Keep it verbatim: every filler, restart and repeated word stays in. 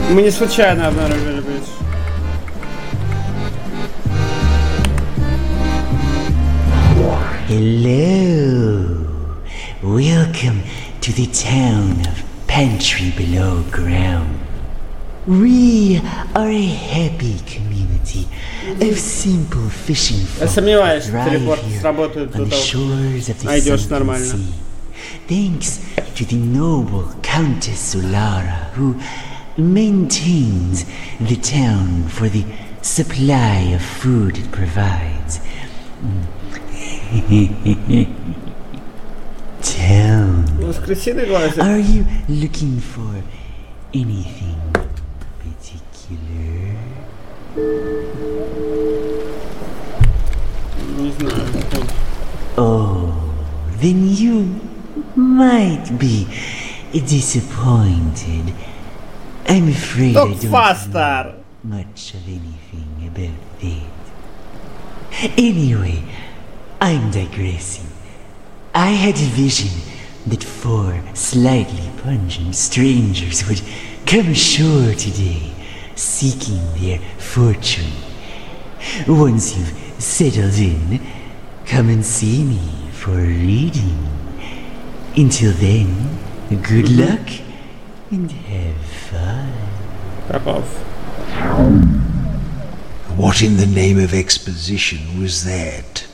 Мы не случайно обнаружили бридж. Hello. Welcome to the town of Pantry Below Ground. We are a happy community of simple fishing Я folk сомневаюсь, что right телепорт here сработает on до the того, shores of the найдешь Sunken нормально. Sea. Thanks to the noble Countess Solara, who maintains the town for the supply of food it provides. Town. Воскресенье глазик. Are you looking for anything particular? Не знаю. Oh, then you might be disappointed. I'm afraid I Talk don't faster. know much of anything about that. Anyway, I'm digressing. I had a vision that four slightly pungent strangers would come ashore today, seeking their fortune. Once you've settled in, come and see me for a reading. Until then, good luck and have fun. Пропав. What in the name of exposition was that?